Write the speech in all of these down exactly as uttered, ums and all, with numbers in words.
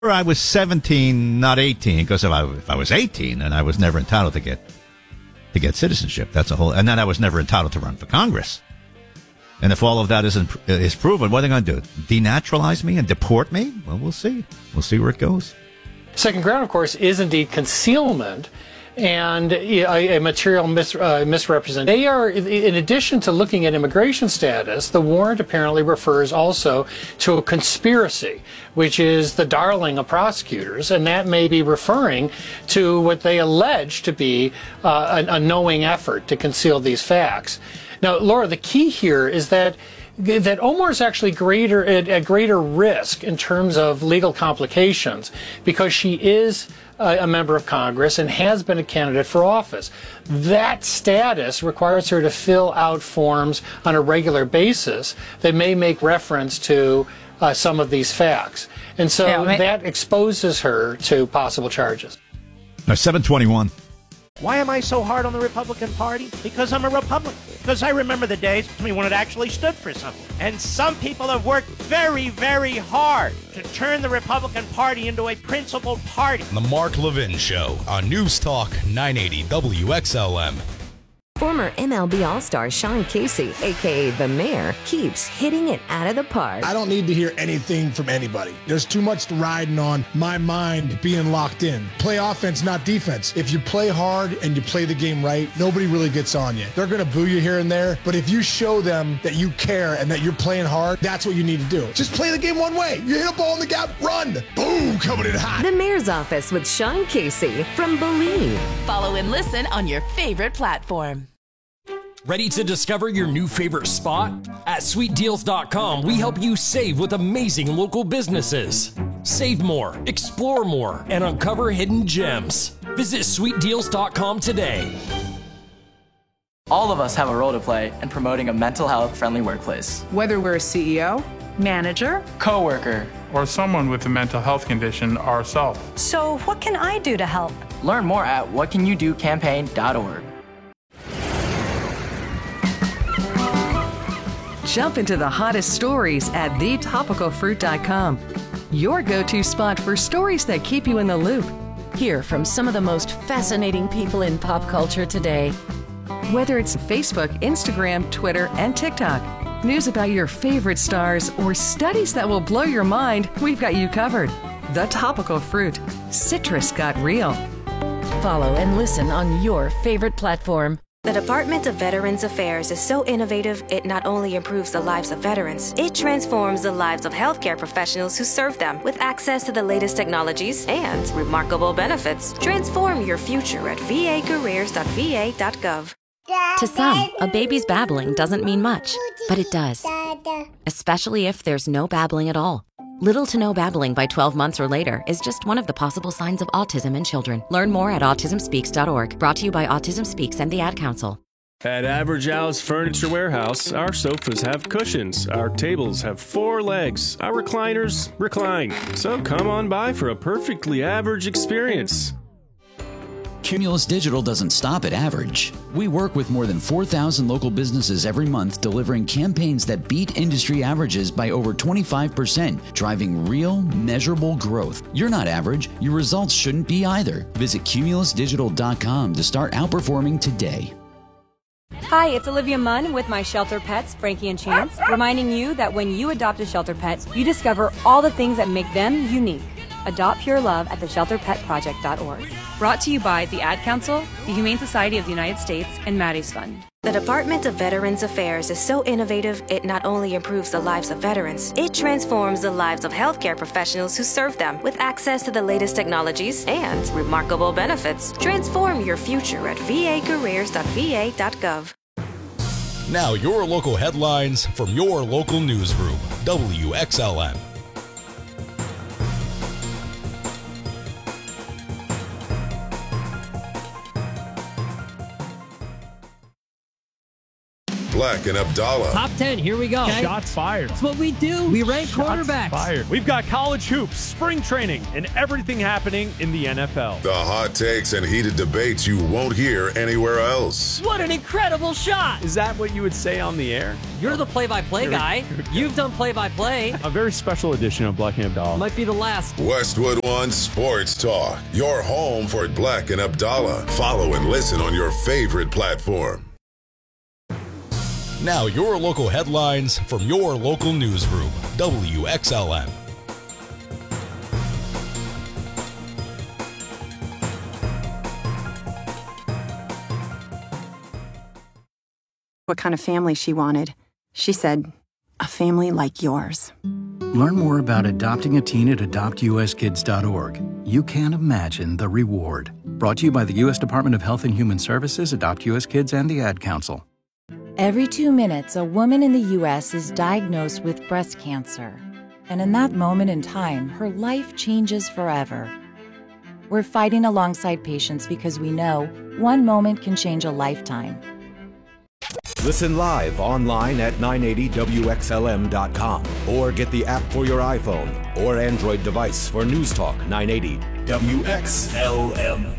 I was seventeen, not eighteen, because if I, if I was eighteen, then I was never entitled to get to get citizenship. That's a whole, and then I was never entitled to run for Congress. And if all of that isn't is proven, what are they going to do? Denaturalize me and deport me? Well, we'll see. We'll see where it goes. Second ground, of course, is indeed concealment and a, a material mis, uh, misrepresentation. They are, in addition to looking at immigration status, the warrant apparently refers also to a conspiracy, which is the darling of prosecutors, and that may be referring to what they allege to be uh, a, a knowing effort to conceal these facts. Now, Laura, the key here is that that Omar is actually greater at, at greater risk in terms of legal complications because she is a, a member of Congress and has been a candidate for office. That status requires her to fill out forms on a regular basis that may make reference to uh, some of these facts. And so yeah, I mean, that exposes her to possible charges. Now, seven twenty-one. Why am I so hard on the Republican Party? Because I'm a Republican. Because I remember the days when it actually stood for something. And some people have worked very, very hard to turn the Republican Party into a principled party. The Mark Levin Show on News Talk nine eighty W X L M. Former M L B All-Star Sean Casey, a k a. The Mayor, keeps hitting it out of the park. I don't need to hear anything from anybody. There's too much riding on my mind being locked in. Play offense, not defense. If you play hard and you play the game right, nobody really gets on you. They're going to boo you here and there, but if you show them that you care and that you're playing hard, that's what you need to do. Just play the game one way. You hit a ball in the gap, run. Boom, coming in hot. The Mayor's Office with Sean Casey from Believe. Follow and listen on your favorite platform. Ready to discover your new favorite spot? At sweet deals dot com, we help you save with amazing local businesses. Save more, explore more, and uncover hidden gems. Visit sweet deals dot com today. All of us have a role to play in promoting a mental health friendly workplace. Whether we're a C E O, manager, coworker, or someone with a mental health condition ourselves. So what can I do to help? Learn more at what can you do campaign dot org. Jump into the hottest stories at the topical fruit dot com. Your go-to spot for stories that keep you in the loop. Hear from some of the most fascinating people in pop culture today. Whether it's Facebook, Instagram, Twitter, and TikTok, news about your favorite stars, or studies that will blow your mind, we've got you covered. The Topical Fruit. Citrus got real. Follow and listen on your favorite platform. The Department of Veterans Affairs is so innovative, it not only improves the lives of veterans, it transforms the lives of healthcare professionals who serve them with access to the latest technologies and remarkable benefits. Transform your future at v a careers dot v a dot gov. To some, a baby's babbling doesn't mean much, but it does. Especially if there's no babbling at all. Little to no babbling by twelve months or later is just one of the possible signs of autism in children. Learn more at autism speaks dot org. Brought to you by Autism Speaks and the Ad Council. At Average Al's Furniture Warehouse, our sofas have cushions, our tables have four legs, our recliners recline. So come on by for a perfectly average experience. Cumulus Digital doesn't stop at average. We work with more than four thousand local businesses every month, delivering campaigns that beat industry averages by over twenty-five percent, driving real, measurable growth. You're not average. Your results shouldn't be either. Visit cumulus digital dot com to start outperforming today. Hi, it's Olivia Munn with my shelter pets, Frankie and Chance, reminding you that when you adopt a shelter pet, you discover all the things that make them unique. Adopt pure love at the shelter pet project dot org. Brought to you by the Ad Council, the Humane Society of the United States, and Maddie's Fund. The Department of Veterans Affairs is so innovative, it not only improves the lives of veterans, it transforms the lives of healthcare professionals who serve them with access to the latest technologies and remarkable benefits. Transform your future at v a careers dot v a dot gov. Now your local headlines from your local newsroom, W X L M. Black and Abdallah. Top ten, here we go. Okay. Shots fired. That's what we do. We rank Shots quarterbacks. Fired. We've got college hoops, spring training, and everything happening in the N F L. The hot takes and heated debates you won't hear anywhere else. What an incredible shot. Is that what you would say on the air? You're the play-by-play guy. You've done play-by-play. A very special edition of Black and Abdallah. Might be the last. Westwood One Sports Talk. Your home for Black and Abdallah. Follow and listen on your favorite platform. Now your local headlines from your local newsroom. W X L M. What kind of family she wanted. She said, a family like yours. Learn more about adopting a teen at adopt u s kids dot org. You can't imagine the reward. Brought to you by the U S Department of Health and Human Services, Adopt U S Kids, and the Ad Council. Every two minutes, a woman in the U S is diagnosed with breast cancer. And in that moment in time, her life changes forever. We're fighting alongside patients because we know one moment can change a lifetime. Listen live online at nine eighty W X L M dot com or get the app for your iPhone or Android device for News Talk nine eighty W X L M.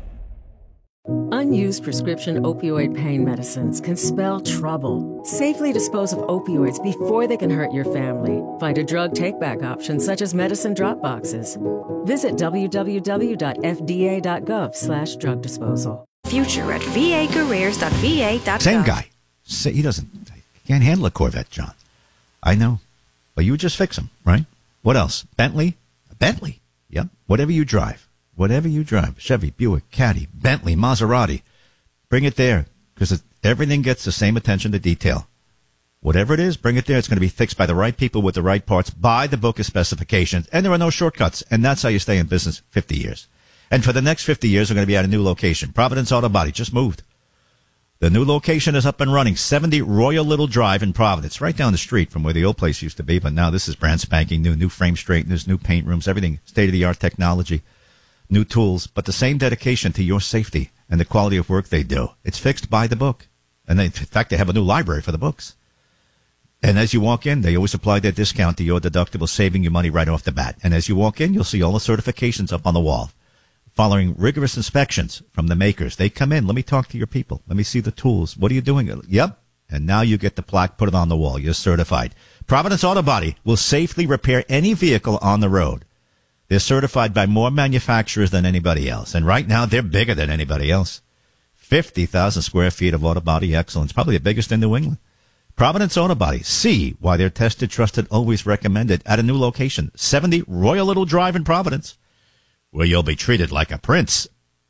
Unused prescription opioid pain medicines can spell trouble. Safely dispose of opioids before they can hurt your family. Find a drug take-back option such as medicine drop boxes. Visit w w w dot f d a dot gov slash drug disposal. Future at v a careers dot v a dot gov. Same guy. He doesn't, he can't handle a Corvette, John. I know. But you would just fix him, right? What else? Bentley? Bentley. Yep. Whatever you drive. Whatever you drive. Chevy, Buick, Caddy, Bentley, Maserati. Bring it there. Because everything gets the same attention to detail. Whatever it is, bring it there. It's going to be fixed by the right people with the right parts. Buy the book of specifications. And there are no shortcuts. And that's how you stay in business fifty years. And for the next fifty years, we're going to be at a new location. Providence Auto Body just moved. The new location is up and running, seventy Royal Little Drive in Providence, right down the street from where the old place used to be. But now this is brand spanking new, new frame straighteners, new paint rooms, everything, state-of-the-art technology, new tools, but the same dedication to your safety and the quality of work they do. It's fixed by the book. And they, in fact, they have a new library for the books. And as you walk in, they always apply their discount to your deductible, saving you money right off the bat. And as you walk in, you'll see all the certifications up on the wall. Following rigorous inspections from the makers. They come in. Let me talk to your people. Let me see the tools. What are you doing? Yep. And now you get the plaque, put it on the wall. You're certified. Providence Auto Body will safely repair any vehicle on the road. They're certified by more manufacturers than anybody else. And right now, they're bigger than anybody else. fifty thousand square feet of auto body excellence. Probably the biggest in New England. Providence Auto Body. See why they're tested, trusted, always recommended at a new location. seventy Royal Little Drive in Providence, where you'll be treated like a prince.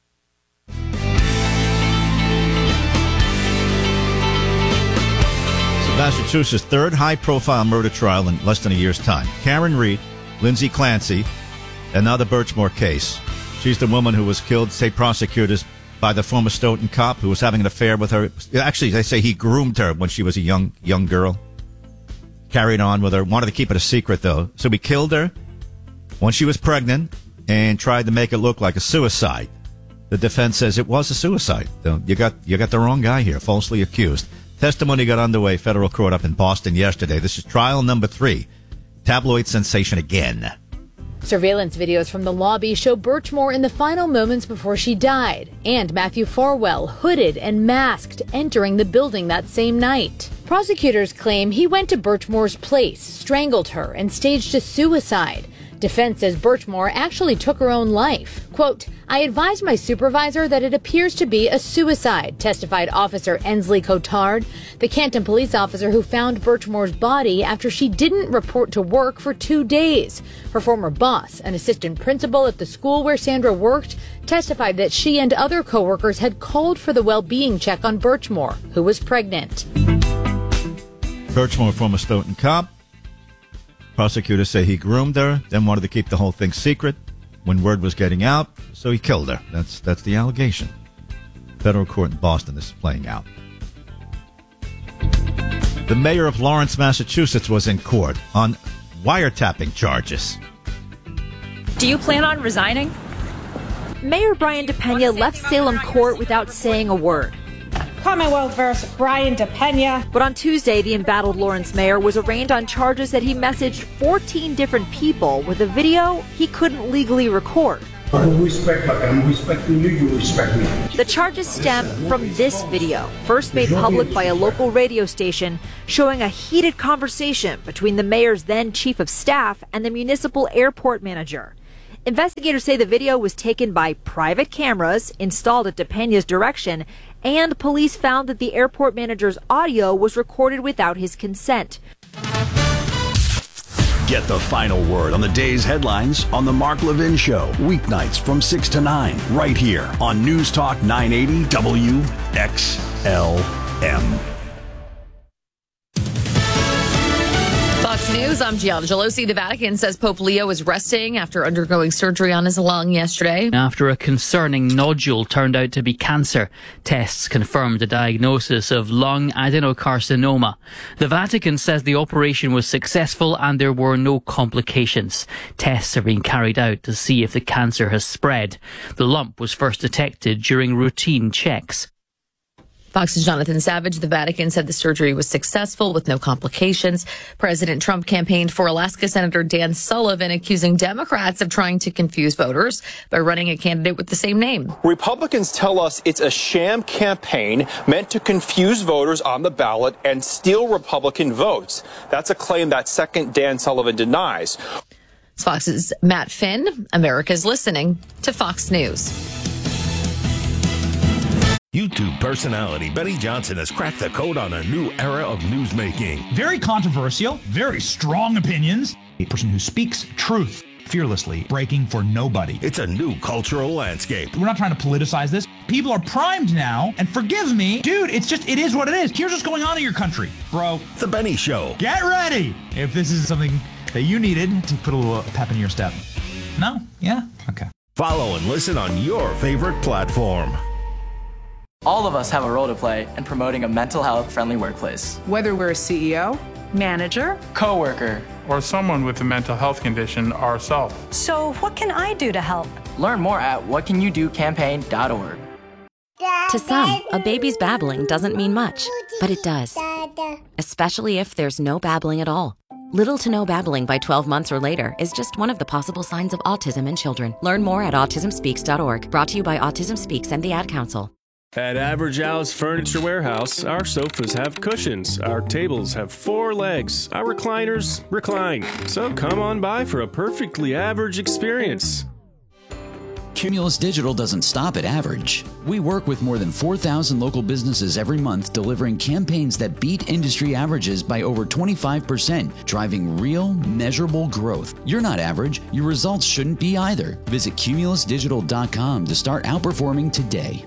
Massachusetts' third high-profile murder trial in less than a year's time. Karen Reed, Lindsay Clancy, and now the Birchmore case. She's the woman who was killed, say prosecutors, by the former Stoughton cop who was having an affair with her. Actually, they say he groomed her when she was a young young girl. Carried on with her. Wanted to keep it a secret, though. So he killed her when she was pregnant and tried to make it look like a suicide. The defense says it was a suicide. You got you got the wrong guy here, falsely accused. Testimony got underway, federal court up in Boston yesterday. This is trial number three. Tabloid sensation again. Surveillance videos from the lobby show Birchmore in the final moments before she died, and Matthew Farwell, hooded and masked, entering the building that same night. Prosecutors claim he went to Birchmore's place, strangled her, and staged a suicide. Defense says Birchmore actually took her own life. Quote, I advised my supervisor that it appears to be a suicide, testified Officer Ensley Cotard, the Canton police officer who found Birchmore's body after she didn't report to work for two days. Her former boss, an assistant principal at the school where Sandra worked, testified that she and other coworkers had called for the well-being check on Birchmore, who was pregnant. Birchmore, former Stoughton cop. Prosecutors say he groomed her, then wanted to keep the whole thing secret when word was getting out, so he killed her. That's that's the allegation. Federal court in Boston, this is playing out. The mayor of Lawrence, Massachusetts was in court on wiretapping charges. Do you plan on resigning? Mayor Brian DePena left Salem court without saying a word. Commonwealth versus Brian DePena. But on Tuesday, the embattled Lawrence mayor was arraigned on charges that he messaged fourteen different people with a video he couldn't legally record. I respect, like I'm respecting you, you respect me. The charges stem from this video, first made public by a local radio station, showing a heated conversation between the mayor's then chief of staff and the municipal airport manager. Investigators say the video was taken by private cameras installed at DePena's direction, and police found that the airport manager's audio was recorded without his consent. Get the final word on the day's headlines on The Mark Levin Show, weeknights from six to nine, right here on News Talk nine eighty W X L M. Fox News, I'm Gianna Gelosi. The Vatican says Pope Leo is resting after undergoing surgery on his lung yesterday. After a concerning nodule turned out to be cancer, tests confirmed a diagnosis of lung adenocarcinoma. The Vatican says the operation was successful and there were no complications. Tests are being carried out to see if the cancer has spread. The lump was first detected during routine checks. Fox's Jonathan Savage. The Vatican said the surgery was successful with no complications. President Trump campaigned for Alaska Senator Dan Sullivan, accusing Democrats of trying to confuse voters by running a candidate with the same name. Republicans tell us it's a sham campaign meant to confuse voters on the ballot and steal Republican votes. That's a claim that second Dan Sullivan denies. It's Fox's Matt Finn. America's listening to Fox News. YouTube personality Benny Johnson has cracked the code on a new era of newsmaking. Very controversial, very strong opinions. A person who speaks truth fearlessly, breaking for nobody. It's a new cultural landscape. We're not trying to politicize this. People are primed now, and forgive me, dude, it's just, it is what it is. Here's what's going on in your country, bro. The Benny Show. Get ready if this is something that you needed to put a little pep in your step. No? Yeah? Okay. Follow and listen on your favorite platform. All of us have a role to play in promoting a mental health friendly workplace. Whether we're a C E O, manager, coworker, or someone with a mental health condition ourselves. So what can I do to help? Learn more at what can you do campaign dot org. To some, a baby's babbling doesn't mean much, but it does. Especially if there's no babbling at all. Little to no babbling by twelve months or later is just one of the possible signs of autism in children. Learn more at autism speaks dot org. Brought to you by Autism Speaks and the Ad Council. At Average Al's Furniture Warehouse, our sofas have cushions, our tables have four legs, our recliners recline. So come on by for a perfectly average experience. Cumulus Digital doesn't stop at average. We work with more than four thousand local businesses every month, delivering campaigns that beat industry averages by over twenty-five percent, driving real, measurable growth. You're not average. Your results shouldn't be either. Visit cumulus digital dot com to start outperforming today.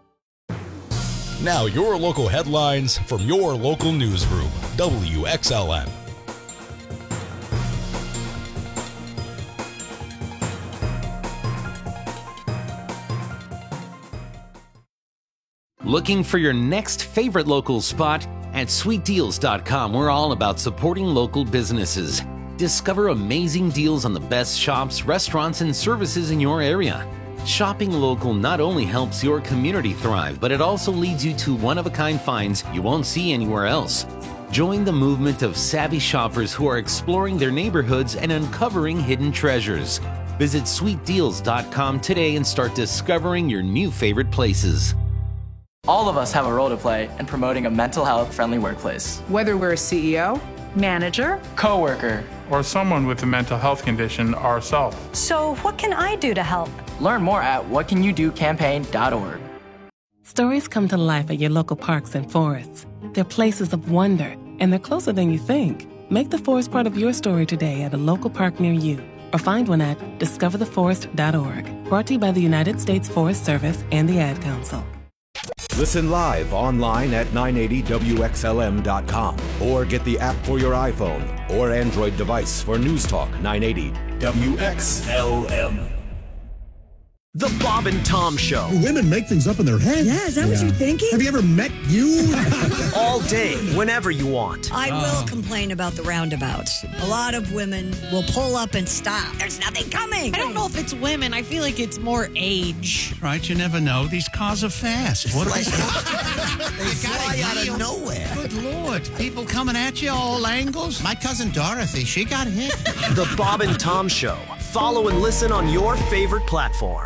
Now your local headlines from your local newsroom, W X L M. Looking for your next favorite local spot? At sweet deals dot com, we're all about supporting local businesses. Discover amazing deals on the best shops, restaurants, and services in your area. Shopping local not only helps your community thrive, but it also leads you to one-of-a-kind finds you won't see anywhere else. Join the movement of savvy shoppers who are exploring their neighborhoods and uncovering hidden treasures. Visit sweet deals dot com today and start discovering your new favorite places. All of us have a role to play in promoting a mental health friendly workplace. Whether we're a C E O, manager, coworker, or someone with a mental health condition ourselves. So what can I do to help? Learn more at what can you do campaign dot org. Stories come to life at your local parks and forests. They're places of wonder, and they're closer than you think. Make the forest part of your story today at a local park near you, or find one at discover the forest dot org. Brought to you by the United States Forest Service and the Ad Council. Listen live online at nine eighty W X L M dot com or get the app for your iPhone or Android device for News Talk nine eighty W X L M. The Bob and Tom Show. Women make things up in their heads. Yeah, is that what you're thinking? Have you ever met you? All day, whenever you want. I will complain about the roundabouts. A lot of women will pull up and stop. There's nothing coming. I don't know if it's women. I feel like it's more age. Right, you never know. These cars are fast. What Like- they fly out of nowhere. Good Lord. People coming at you all angles. My cousin Dorothy, she got hit. The Bob and Tom Show. Follow and listen on your favorite platform.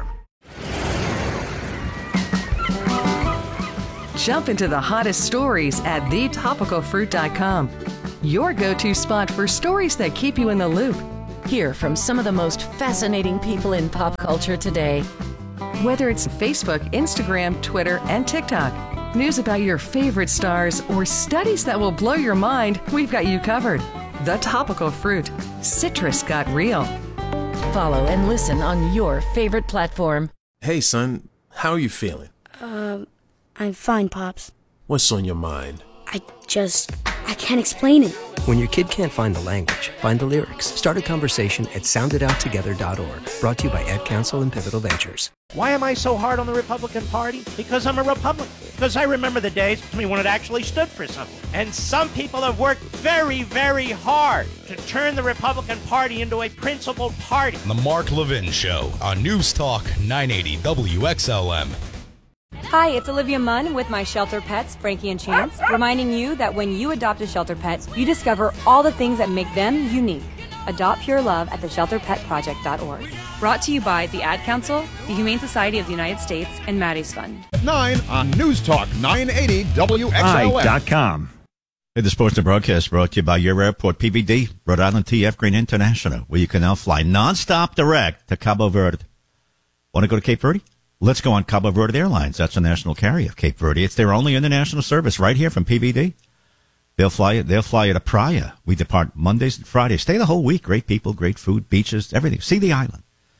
Jump into the hottest stories at the topical fruit dot com. Your go-to spot for stories that keep you in the loop. Hear from some of the most fascinating people in pop culture today. Whether it's Facebook, Instagram, Twitter, and TikTok, news about your favorite stars, or studies that will blow your mind, we've got you covered. The Topical Fruit. Citrus got real. Follow and listen on your favorite platform. Hey, son, how are you feeling? Um, I'm fine, Pops. What's on your mind? I just, I can't explain it. When your kid can't find the language, find the lyrics. Start a conversation at sound it out together dot org. Brought to you by Ad Council and Pivotal Ventures. Why am I so hard on the Republican Party? Because I'm a Republican. Because I remember the days when it actually stood for something. And some people have worked very, very hard to turn the Republican Party into a principled party. The Mark Levin Show on News Talk nine eighty W X L M. Hi, it's Olivia Munn with my shelter pets, Frankie and Chance, reminding you that when you adopt a shelter pet, you discover all the things that make them unique. Adopt pure love at the shelter pet project dot org. Brought to you by the Ad Council, the Humane Society of the United States, and Maddie's Fund. nine on News Talk nine eighty W X L M. dot com. Hey, the Sports and Broadcast brought to you by your airport, P V D, Rhode Island T F Green International, where you can now fly nonstop direct to Cabo Verde. Want to go to Cape Verde? Let's go on Cabo Verde Airlines. That's the national carrier of Cape Verde. It's their only international service right here from P V D. They'll fly you. They'll fly you to Praia. We depart Mondays and Fridays. Stay the whole week. Great people, great food, beaches, everything. See the island.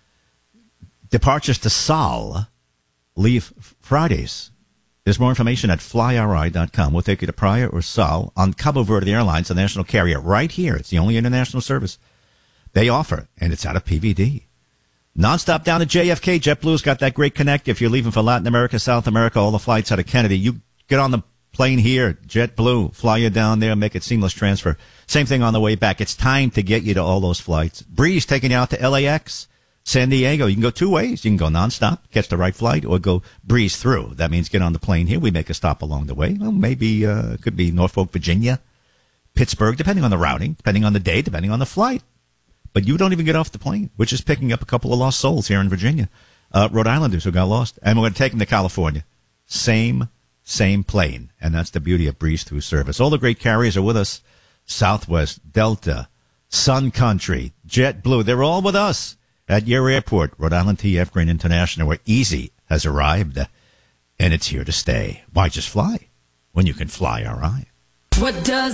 Departures to Sal leave Fridays. There's more information at fly R I dot com. We'll take you to Praia or Sal on Cabo Verde Airlines, the national carrier right here. It's the only international service they offer, and it's out of P V D. Nonstop down to J F K. JetBlue's got that great connect. If you're leaving for Latin America, South America, all the flights out of Kennedy, you get on the plane here. JetBlue, fly you down there, make it seamless transfer. Same thing on the way back. It's time to get you to all those flights. Breeze taking you out to L A X, San Diego. You can go two ways. You can go nonstop, catch the right flight, or go breeze through. That means get on the plane here. We make a stop along the way. Well, maybe uh, it could be Norfolk, Virginia, Pittsburgh, depending on the routing, depending on the day, depending on the flight. But you don't even get off the plane. We're just picking up a couple of lost souls here in Virginia, uh, Rhode Islanders who got lost. And we're going to take them to California. Same, same plane. And that's the beauty of Breeze Through service. All the great carriers are with us. Southwest, Delta, Sun Country, JetBlue. They're all with us at your airport, Rhode Island T F Green International, where Easy has arrived. And it's here to stay. Why just fly when you can fly, all right? What does